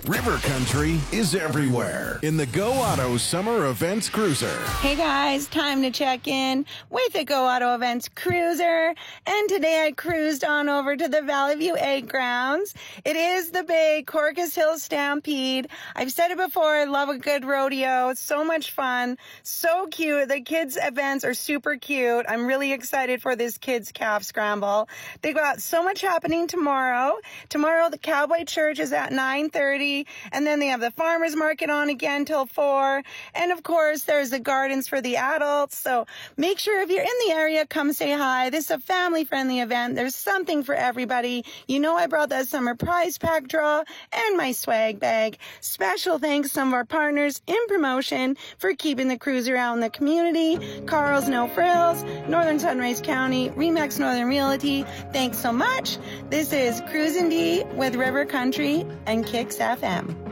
River Country is everywhere in the Go Auto Summer Events Cruiser. Hey guys, time to check in with the Go Auto Events Cruiser. And today I cruised on over to the Valley View Egg Grounds. It is the big Corcus Hill Stampede. I've said it before, I love a good rodeo. It's so much fun, so cute. The kids' events are super cute. I'm really excited for this kids' calf scramble. They got so much happening tomorrow. Tomorrow the Cowboy Church is at 9:30. And then they have the farmers market on again till 4. And of course, there's the gardens for the adults. So make sure if you're in the area, come say hi. This is a family-friendly event. There's something for everybody. You know I brought that summer prize pack draw and my swag bag. Special thanks to some of our partners in promotion for keeping the cruiser out in the community. Carl's No Frills, Northern Sunrise County, Remax Northern Realty. Thanks so much. This is Cruisin' D with River Country and Kicks FM.